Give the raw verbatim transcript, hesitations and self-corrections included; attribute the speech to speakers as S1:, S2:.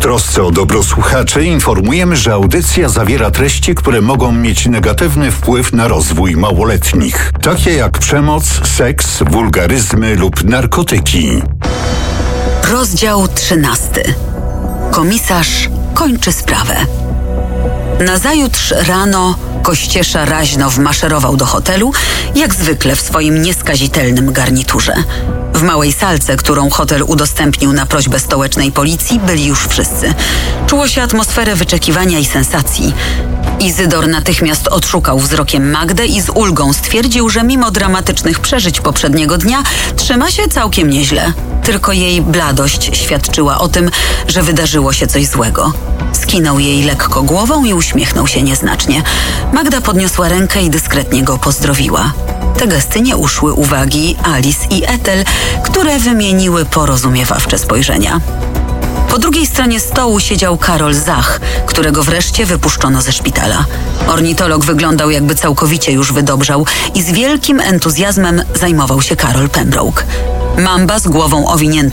S1: trosce o dobro słuchaczy informujemy, że audycja zawiera treści, które mogą mieć negatywny wpływ na rozwój małoletnich, takie jak przemoc, seks, wulgaryzmy lub narkotyki.
S2: Rozdział trzynasty. Komisarz kończy sprawę. Nazajutrz rano Kościesza raźno wmaszerował do hotelu, jak zwykle w swoim nieskazitelnym garniturze. W małej salce, którą hotel udostępnił na prośbę stołecznej policji, byli już wszyscy. Czuło się atmosferę wyczekiwania i sensacji. Izydor natychmiast odszukał wzrokiem Magdę i z ulgą stwierdził, że mimo dramatycznych przeżyć poprzedniego dnia trzyma się całkiem nieźle. Tylko jej bladość świadczyła o tym, że wydarzyło się coś złego. Skinął jej lekko głową i uśmiechnął się nieznacznie. Magda podniosła rękę i dyskretnie go pozdrowiła. Te gesty nie uszły uwagi Alice i Ethel, które wymieniły porozumiewawcze spojrzenia. Po drugiej stronie stołu siedział Karol Zach, którego wreszcie wypuszczono ze szpitala. Ornitolog wyglądał, jakby całkowicie już wydobrzał i z wielkim entuzjazmem zajmował się Karol Pembroke. Mamba z głową owiniętą